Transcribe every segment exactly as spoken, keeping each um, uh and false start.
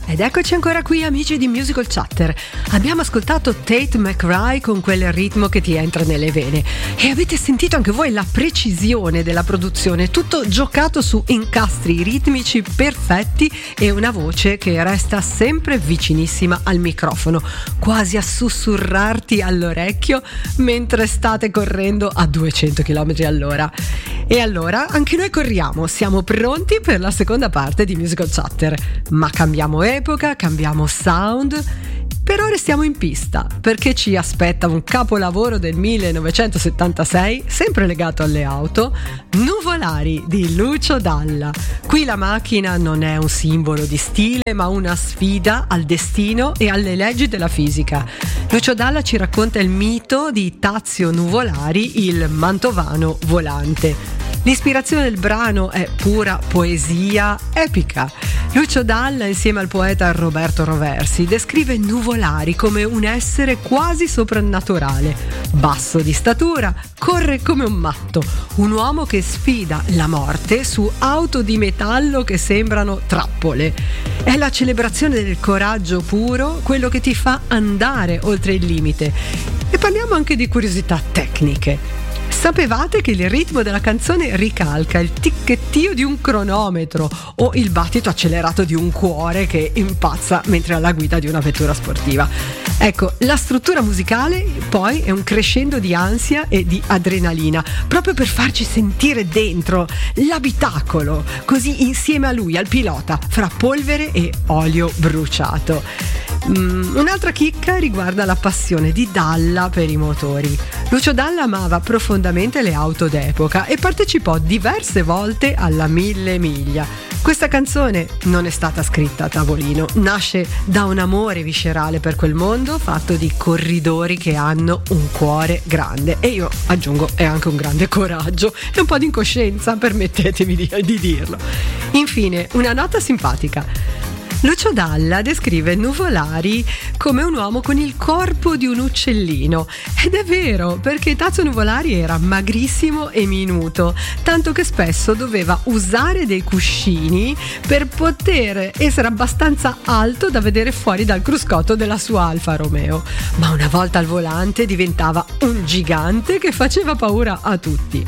Ed eccoci ancora qui, amici di Musical Chatter. Abbiamo ascoltato Tate McRae con quel ritmo che ti entra nelle vene e avete sentito anche voi la precisione della produzione, tutto giocato su incastri ritmici perfetti e una voce che resta sempre vicinissima al microfono, quasi a sussurrarti all'orecchio mentre state correndo a duecento chilometri all'ora. E allora anche noi corriamo, siamo pronti per la seconda parte di Musical Chatter, ma cambiamo epoca, cambiamo sound, però restiamo in pista perché ci aspetta un capolavoro del millenovecentosettantasei, sempre legato alle auto, Nuvolari di Lucio Dalla. Qui la macchina non è un simbolo di stile, ma una sfida al destino e alle leggi della fisica. Lucio Dalla ci racconta il mito di Tazio Nuvolari, il mantovano volante. L'ispirazione del brano è pura poesia epica. Lucio Dalla, insieme al poeta Roberto Roversi, descrive Nuvolari come un essere quasi soprannaturale, basso di statura, corre come un matto, un uomo che sfida la morte su auto di metallo che sembrano trappole. È la celebrazione del coraggio puro, quello che ti fa andare oltre il limite. E parliamo anche di curiosità tecniche. Sapevate che il ritmo della canzone ricalca il ticchettio di un cronometro o il battito accelerato di un cuore che impazza mentre è alla guida di una vettura sportiva? Ecco, la struttura musicale poi è un crescendo di ansia e di adrenalina, proprio per farci sentire dentro l'abitacolo, così insieme a lui, al pilota, fra polvere e olio bruciato. Mm, un'altra chicca riguarda la passione di Dalla per i motori. Lucio Dalla amava profondamente le auto d'epoca e partecipò diverse volte alla Mille Miglia. Questa canzone non è stata scritta a tavolino, nasce da un amore viscerale per quel mondo fatto di corridori che hanno un cuore grande e io aggiungo è anche un grande coraggio e un po' di incoscienza, permettetemi di, di dirlo. Infine, una nota simpatica. Lucio Dalla descrive Nuvolari come un uomo con il corpo di un uccellino ed è vero, perché Tazio Nuvolari era magrissimo e minuto, tanto che spesso doveva usare dei cuscini per poter essere abbastanza alto da vedere fuori dal cruscotto della sua Alfa Romeo, ma una volta al volante diventava un gigante che faceva paura a tutti.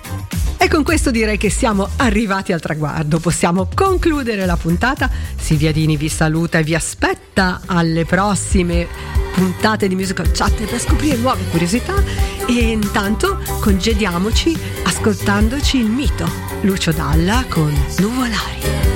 E con questo direi che siamo arrivati al traguardo, possiamo concludere la puntata. Silvia Dini vi saluta e vi aspetta alle prossime puntate di Musical Chatter per scoprire nuove curiosità e intanto congediamoci ascoltandoci il mito Lucio Dalla con Nuvolari.